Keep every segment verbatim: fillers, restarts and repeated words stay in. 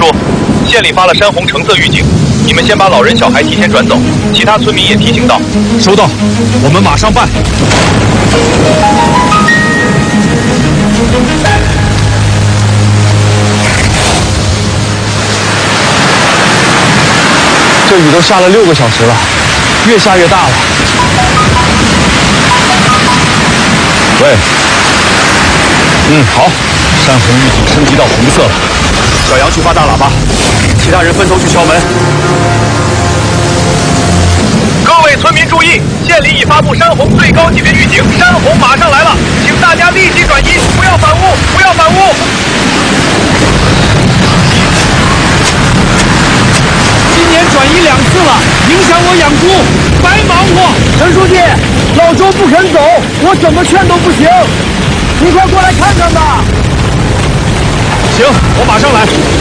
书，县里发了山洪橙色预警，你们先把老人小孩提前转走，其他村民也提醒到。 收到，我们马上办。这雨都下了六个小时了，越下越大了。喂，嗯，好，山洪预警升级到红色了。小杨去发大喇叭，其他人分头去敲门。 各位村民注意，县里已发布山洪最高级别预警，山洪马上来了，请大家立即转移，不要反屋，不要反屋。 今年转移两次了，影响我养猪，白忙活。 陈书记，老周不肯走，我怎么劝都不行，你快过来看看吧。 行，我马上来。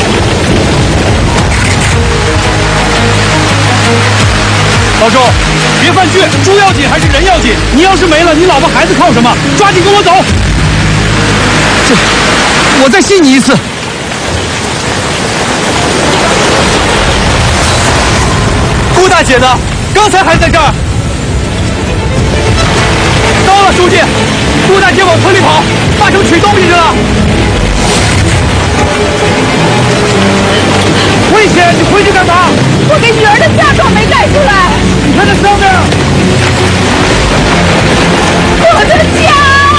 老周，别犯倔，猪要紧还是人要紧？你要是没了，你老婆孩子靠什么？抓紧跟我走。这，我再信你一次。顾大姐呢？刚才还在这儿。糟了，书记，顾大姐往村里跑，八成取东西去了。